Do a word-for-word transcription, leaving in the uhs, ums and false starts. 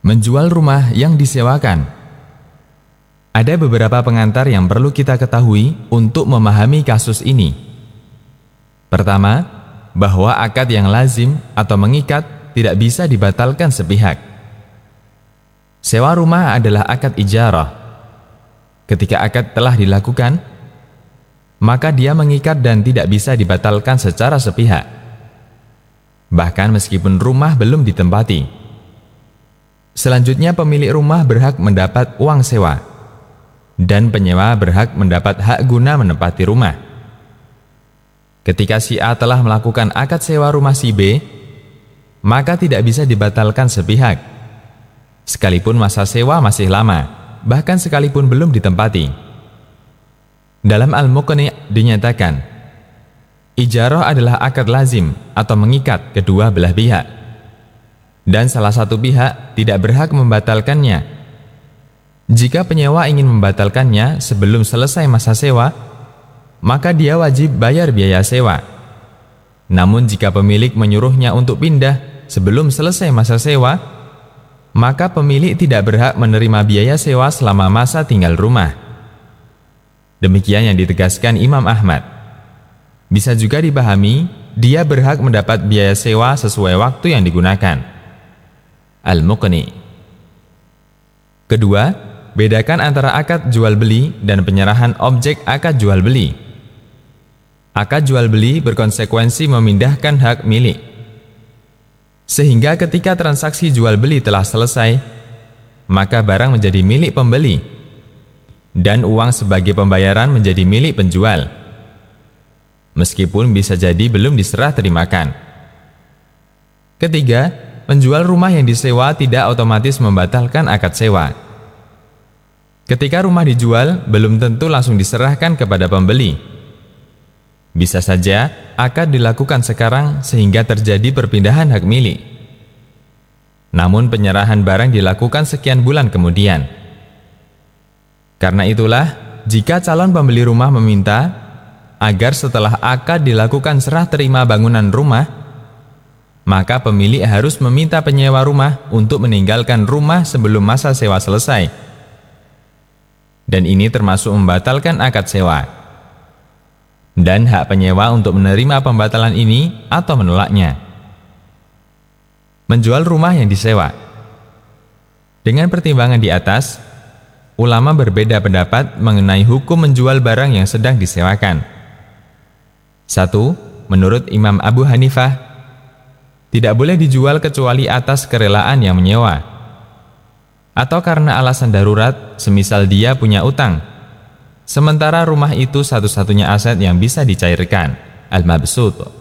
Menjual rumah yang disewakan. Ada beberapa pengantar yang perlu kita ketahui untuk memahami kasus ini. Pertama, bahwa akad yang lazim atau mengikat tidak bisa dibatalkan sepihak. Sewa rumah adalah akad ijarah. Ketika akad telah dilakukan, maka dia mengikat dan tidak bisa dibatalkan secara sepihak. Bahkan meskipun rumah belum ditempati. Selanjutnya pemilik rumah berhak mendapat uang sewa, dan penyewa berhak mendapat hak guna menempati rumah. Ketika si A telah melakukan akad sewa rumah si B, maka tidak bisa dibatalkan sepihak, sekalipun masa sewa masih lama, bahkan sekalipun belum ditempati. Dalam Al-Muqni' dinyatakan, ijarah adalah akad lazim atau mengikat kedua belah pihak, dan salah satu pihak tidak berhak membatalkannya. Jika penyewa ingin membatalkannya sebelum selesai masa sewa, maka dia wajib bayar biaya sewa. Namun jika pemilik menyuruhnya untuk pindah sebelum selesai masa sewa, maka pemilik tidak berhak menerima biaya sewa selama masa tinggal rumah. Demikian yang ditegaskan Imam Ahmad. Bisa juga dipahami, dia berhak mendapat biaya sewa sesuai waktu yang digunakan. Al-Muqni'. Kedua, bedakan antara akad jual-beli dan penyerahan objek akad jual-beli. Akad jual-beli berkonsekuensi memindahkan hak milik. Sehingga ketika transaksi jual-beli telah selesai, maka barang menjadi milik pembeli, dan uang sebagai pembayaran menjadi milik penjual. Meskipun bisa jadi belum diserah terimakan. Ketiga, penjual rumah yang disewa tidak otomatis membatalkan akad sewa. Ketika rumah dijual, belum tentu langsung diserahkan kepada pembeli. Bisa saja akad dilakukan sekarang sehingga terjadi perpindahan hak milik. Namun penyerahan barang dilakukan sekian bulan kemudian. Karena itulah, jika calon pembeli rumah meminta agar setelah akad dilakukan serah terima bangunan rumah, maka pemilik harus meminta penyewa rumah untuk meninggalkan rumah sebelum masa sewa selesai. Dan ini termasuk membatalkan akad sewa. Dan hak penyewa untuk menerima pembatalan ini atau menolaknya. Menjual rumah yang disewa. Dengan pertimbangan di atas, ulama berbeda pendapat mengenai hukum menjual barang yang sedang disewakan. Satu, menurut Imam Abu Hanifah, tidak boleh dijual kecuali atas kerelaan yang menyewa, atau karena alasan darurat, semisal dia punya utang, sementara rumah itu satu-satunya aset yang bisa dicairkan, al-mabsut.